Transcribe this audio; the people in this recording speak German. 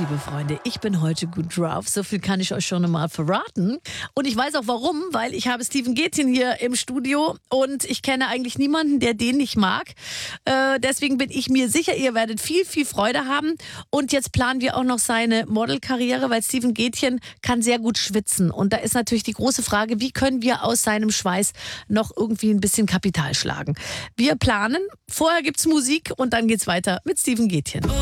liebe Freunde, ich bin heute gut drauf. So viel kann ich euch schon einmal verraten. Und ich weiß auch warum, weil ich habe Steven Gätjen hier im Studio und ich kenne eigentlich niemanden, der den nicht mag. Deswegen bin ich mir sicher, ihr werdet viel, viel Freude haben. Und jetzt planen wir auch noch seine Modelkarriere, weil Steven Gätjen kann sehr gut schwitzen. Und da ist natürlich die große Frage, wie können wir aus seinem Schweiß noch irgendwie ein bisschen Kapital schlagen? Wir planen, vorher gibt's Musik und dann geht's weiter mit Steven Gätjen.